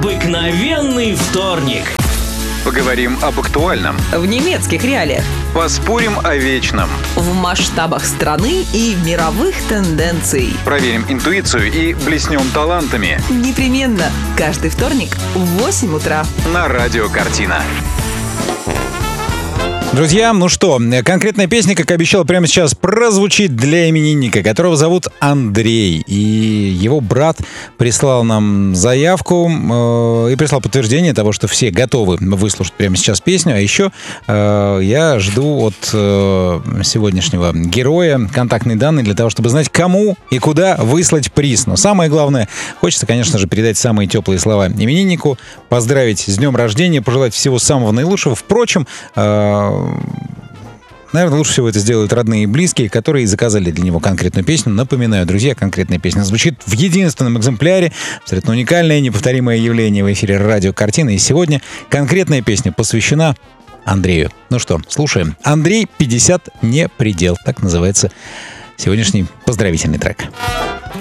Обыкновенный вторник. Поговорим об актуальном. В немецких реалиях. Поспорим о вечном. В масштабах страны и мировых тенденций. Проверим интуицию и блеснем талантами. Непременно. Каждый вторник в 8 утра. На радио «Картина». Друзья, ну что, конкретная песня, как обещал, прямо сейчас прозвучит для именинника, которого зовут Андрей. И его брат прислал нам заявку и прислал подтверждение того, что все готовы выслушать прямо сейчас песню. А еще я жду от сегодняшнего героя контактные данные для того, чтобы знать, кому и куда выслать приз. Но самое главное, хочется, конечно же, передать самые теплые слова имениннику, поздравить с днем рождения, пожелать всего самого наилучшего. Впрочем, наверное, лучше всего это сделают родные и близкие, которые заказали для него конкретную песню. Напоминаю, друзья, конкретная песня звучит в единственном экземпляре. Абсолютно уникальное, неповторимое явление в эфире радио «Картина». И сегодня конкретная песня посвящена Андрею. Ну что, слушаем. «Андрей, 50 не предел». Так называется сегодняшний поздравительный трек.